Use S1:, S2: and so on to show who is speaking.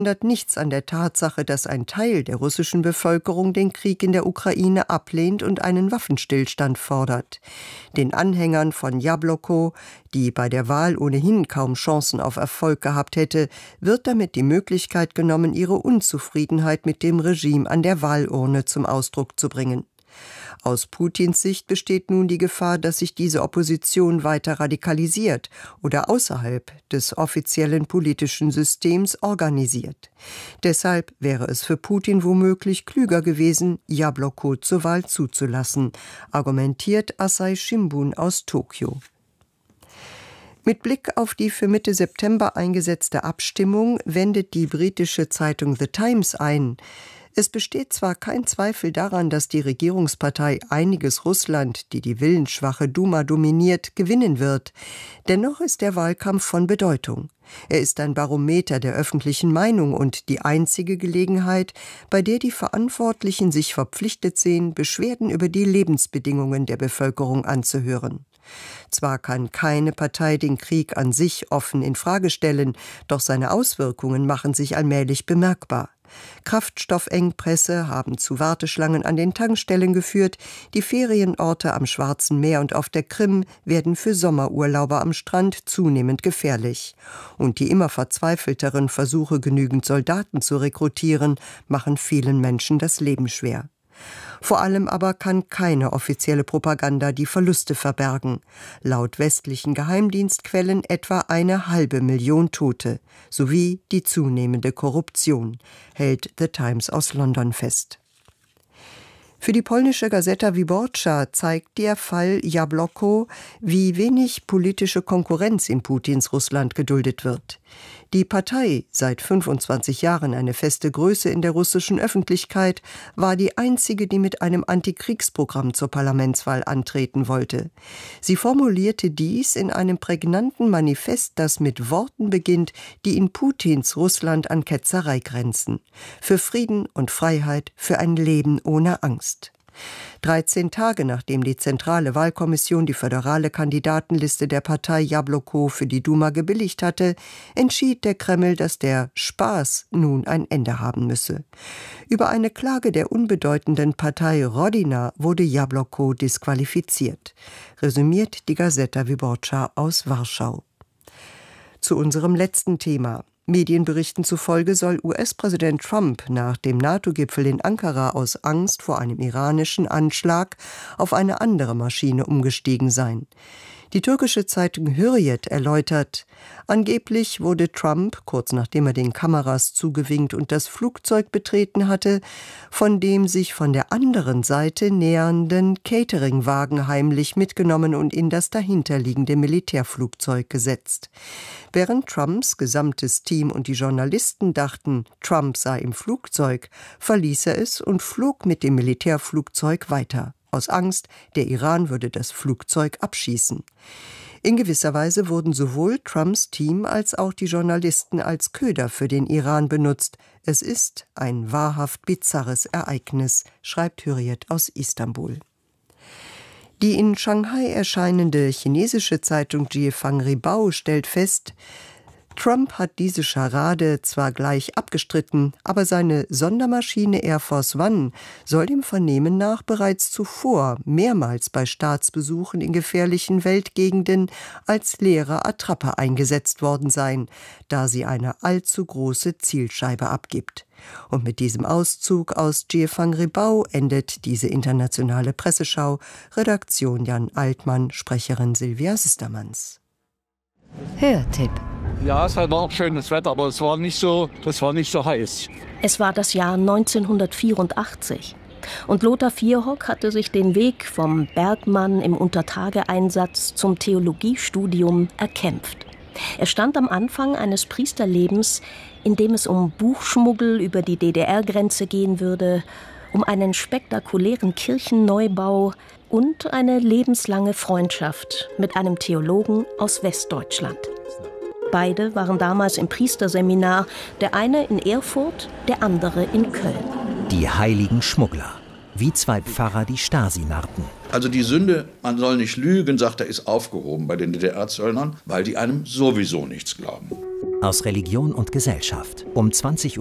S1: ändert nichts an der Tatsache, dass ein Teil der russischen Bevölkerung den Krieg in der Ukraine ablehnt und einen Waffenstillstand fordert. Den Anhängern von Jabloko, die bei der Wahl ohnehin kaum Chancen auf Erfolg gehabt hätte, wird damit die Möglichkeit genommen, ihre Unzufriedenheit mit dem Regime an der Wahlurne zum Ausdruck zu bringen. Aus Putins Sicht besteht nun die Gefahr, dass sich diese Opposition weiter radikalisiert oder außerhalb des offiziellen politischen Systems organisiert. Deshalb wäre es für Putin womöglich klüger gewesen, Jabloko zur Wahl zuzulassen, argumentiert Asahi Shimbun aus Tokio. Mit Blick auf die für Mitte September eingesetzte Abstimmung wendet die britische Zeitung The Times ein: Es besteht zwar kein Zweifel daran, dass die Regierungspartei Einiges Russland, die die willensschwache Duma dominiert, gewinnen wird. Dennoch ist der Wahlkampf von Bedeutung. Er ist ein Barometer der öffentlichen Meinung und die einzige Gelegenheit, bei der die Verantwortlichen sich verpflichtet sehen, Beschwerden über die Lebensbedingungen der Bevölkerung anzuhören. Zwar kann keine Partei den Krieg an sich offen in Frage stellen, doch seine Auswirkungen machen sich allmählich bemerkbar. Kraftstoffengpässe haben zu Warteschlangen an den Tankstellen geführt, die Ferienorte am Schwarzen Meer und auf der Krim werden für Sommerurlauber am Strand zunehmend gefährlich. Und die immer verzweifelteren Versuche, genügend Soldaten zu rekrutieren, machen vielen Menschen das Leben schwer. Vor allem aber kann keine offizielle Propaganda die Verluste verbergen. Laut westlichen Geheimdienstquellen etwa 500.000 Tote, sowie die zunehmende Korruption, hält The Times aus London fest. Für die polnische Gazeta Wyborcza zeigt der Fall Jabloko, wie wenig politische Konkurrenz in Putins Russland geduldet wird. Die Partei, seit 25 Jahren eine feste Größe in der russischen Öffentlichkeit, war die einzige, die mit einem Antikriegsprogramm zur Parlamentswahl antreten wollte. Sie formulierte dies in einem prägnanten Manifest, das mit Worten beginnt, die in Putins Russland an Ketzerei grenzen. Für Frieden und Freiheit, für ein Leben ohne Angst. 13 Tage nachdem die Zentrale Wahlkommission die föderale Kandidatenliste der Partei Jabloko für die Duma gebilligt hatte, entschied der Kreml, dass der Spaß nun ein Ende haben müsse. Über eine Klage der unbedeutenden Partei Rodina wurde Jabloko disqualifiziert, resümiert die Gazeta Wyborcza aus Warschau. Zu unserem letzten Thema. Medienberichten zufolge soll US-Präsident Trump nach dem NATO-Gipfel in Ankara aus Angst vor einem iranischen Anschlag auf eine andere Maschine umgestiegen sein. Die türkische Zeitung Hürriyet erläutert, angeblich wurde Trump, kurz nachdem er den Kameras zugewinkt und das Flugzeug betreten hatte, von dem sich von der anderen Seite nähernden Cateringwagen heimlich mitgenommen und in das dahinterliegende Militärflugzeug gesetzt. Während Trumps gesamtes Team und die Journalisten dachten, Trump sei im Flugzeug, verließ er es und flog mit dem Militärflugzeug weiter. Aus Angst, der Iran würde das Flugzeug abschießen. In gewisser Weise wurden sowohl Trumps Team als auch die Journalisten als Köder für den Iran benutzt. Es ist ein wahrhaft bizarres Ereignis, schreibt Hürriyet aus Istanbul. Die in Shanghai erscheinende chinesische Zeitung Jiefang Ribao stellt fest, Trump hat diese Scharade zwar gleich abgestritten, aber seine Sondermaschine Air Force One soll dem Vernehmen nach bereits zuvor mehrmals bei Staatsbesuchen in gefährlichen Weltgegenden als leere Attrappe eingesetzt worden sein, da sie eine allzu große Zielscheibe abgibt. Und mit diesem Auszug aus Jiefang Ribao endet diese internationale Presseschau. Redaktion Jan Altmann, Sprecherin Silvia Sistermanns.
S2: Hörtipp.
S3: Ja, es war auch schönes Wetter, aber das war nicht so heiß.
S2: Es war das Jahr 1984 und Lothar Vierhock hatte sich den Weg vom Bergmann im Untertageeinsatz zum Theologiestudium erkämpft. Er stand am Anfang eines Priesterlebens, in dem es um Buchschmuggel über die DDR-Grenze gehen würde, um einen spektakulären Kirchenneubau und eine lebenslange Freundschaft mit einem Theologen aus Westdeutschland. Beide waren damals im Priesterseminar, der eine in Erfurt, der andere in Köln.
S4: Die heiligen Schmuggler, wie zwei Pfarrer die Stasi narrten.
S5: Also die Sünde, man soll nicht lügen, sagt er, ist aufgehoben bei den DDR-Zöllnern, weil die einem sowieso nichts glauben.
S4: aus Religion und Gesellschaft um 20:30